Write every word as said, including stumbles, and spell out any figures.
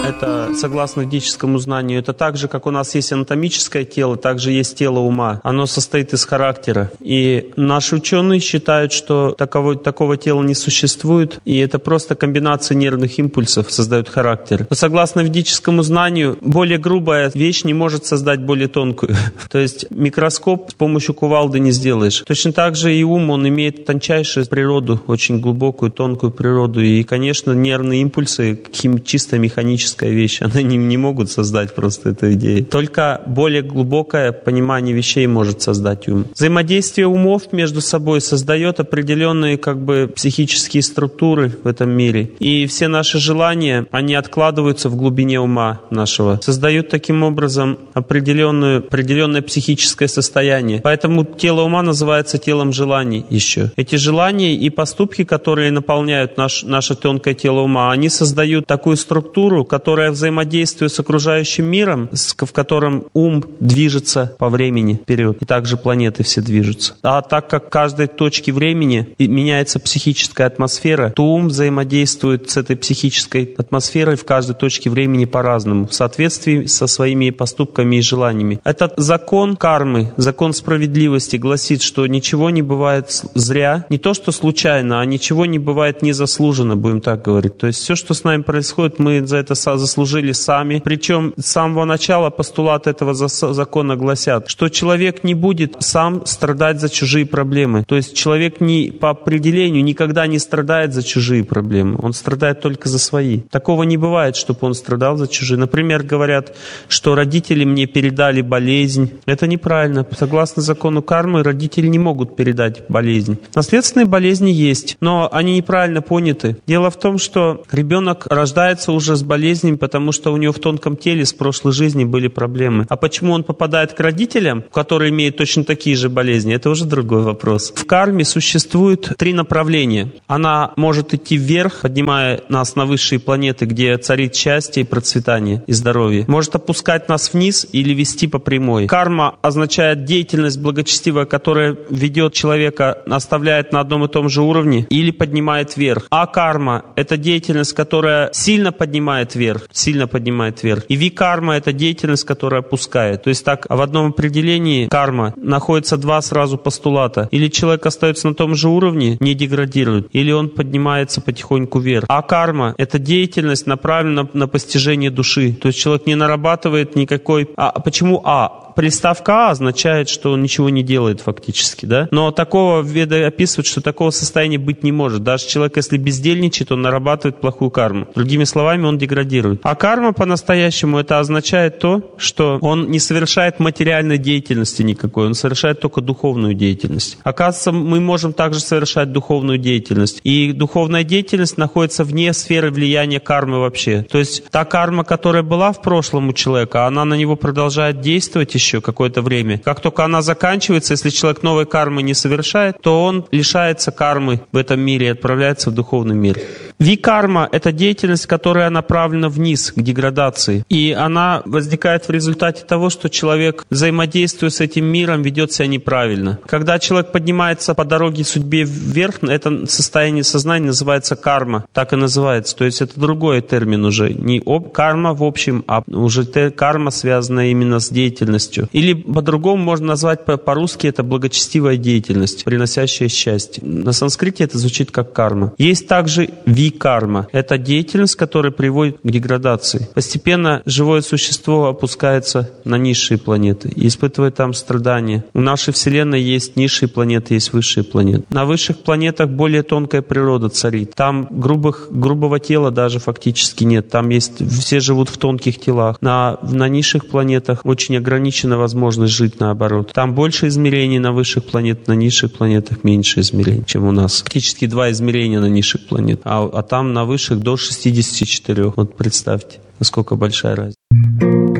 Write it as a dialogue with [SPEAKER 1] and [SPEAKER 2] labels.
[SPEAKER 1] Это, согласно ведическому знанию, это так же, как у нас есть анатомическое тело, так же есть тело ума. Оно состоит из характера. И наши ученые считают, что таково, такого тела не существует, и это просто комбинация нервных импульсов создает характер. Но согласно ведическому знанию, более грубая вещь не может создать более тонкую. То есть микроскоп с помощью кувалды не сделаешь. Точно так же и ум, он имеет тончайшую природу, очень глубокую, тонкую природу. И, конечно, нервные импульсы, хим, чисто механическая вещь, они не, не могут создать просто эту идею. Только более глубокое понимание вещей может создать ум. Взаимодействие умов между собой создает определенные как бы психические структуры в этом мире. И все наши желания, они откладываются в глубине ума нашего. Создают таким образом определенную, определенное психическое состояние. Поэтому тело ума называется телом желаний еще. Эти желания и поступки, которые наполняют наш, наше тонкое тело ума, они создают такую структуру, которая взаимодействует с окружающим миром, в котором ум движется по времени вперед. И также планеты все движутся. А так как в каждой точке времени меняется психическая атмосфера, то ум взаимодействует с этой психической атмосферой в каждой точке времени по-разному, в соответствии со своими поступками и желаниями. Этот закон кармы, закон справедливости гласит, что ничего не бывает зря, не то что случайно, а ничего не бывает незаслуженно, будем так говорить. То есть все, что с нами происходит, мы за это заслужили сами. Причем с самого начала постулаты этого закона гласят, что человек не будет сам страдать за чужие проблемы. То есть человек не, по определению никогда не страдает за чужие проблемы. Он страдает только за свои. Такого не бывает, чтобы он страдал за чужие. Например, говорят, что родители мне передали болезнь. Это неправильно. Согласно закону кармы, родители не могут передать болезнь. Наследственные болезни есть, но они неправильно поняты. Дело в том, что ребенок рождается уже с болезнью, потому что у него в тонком теле с прошлой жизни были проблемы. А почему он попадает к родителям, которые имеют точно такие же болезни, это уже другой вопрос. В карме существует три направления. Она может идти вверх, поднимая нас на высшие планеты, где царит счастье и процветание и здоровье. Может опускать нас вниз или вести по прямой. Карма означает деятельность благочестивая, которая ведет человека, оставляет на одном и том же уровне или поднимает вверх. А карма — это деятельность, которая сильно поднимает вверх, сильно поднимает вверх. И викарма — это деятельность, которая опускает. То есть так в одном определении карма находится два сразу постулата. Или человек остается на том же уровне, не деградирует, или он поднимается потихоньку вверх. А карма — это деятельность, направлена на постижение души. То есть человек не нарабатывает никакой... А почему А? Приставка А означает, что он ничего не делает фактически, да? Но такого веды описывают, что такого состояния быть не может. Даже человек, если бездельничает, он нарабатывает плохую карму. Другими словами, он деградирует. А карма по-настоящему это означает то, что он не совершает материальной деятельности никакой, он совершает только духовную деятельность. Оказывается, мы можем также совершать духовную деятельность. И духовная деятельность находится вне сферы влияния кармы вообще. То есть та карма, которая была в прошлом у человека, она на него продолжает действовать еще еще какое-то время. Как только она заканчивается, если человек новой кармы не совершает, то он лишается кармы в этом мире и отправляется в духовный мир. Викарма — это деятельность, которая направлена вниз, к деградации. И она возникает в результате того, что человек, взаимодействуя с этим миром, ведет себя неправильно. Когда человек поднимается по дороге судьбе вверх, это состояние сознания называется карма. Так и называется. То есть это другой термин уже. Не об, карма в общем, а уже те, карма, связанная именно с деятельностью. Или по-другому можно назвать по-русски это благочестивая деятельность, приносящая счастье. На санскрите это звучит как карма. Есть также ви карма. Это деятельность, которая приводит к деградации. Постепенно живое существо опускается на низшие планеты и испытывает там страдания. У нашей Вселенной есть низшие планеты, есть высшие планеты. На высших планетах более тонкая природа царит. Там грубых, грубого тела даже фактически нет. Там есть, все живут в тонких телах. На, на низших планетах очень ограничена возможность жить наоборот. Там больше измерений на высших планетах, на низших планетах меньше измерений, чем у нас. Фактически два измерения на низших планетах. А а там на высших до шестидесяти четырёх. Вот представьте, насколько большая разница.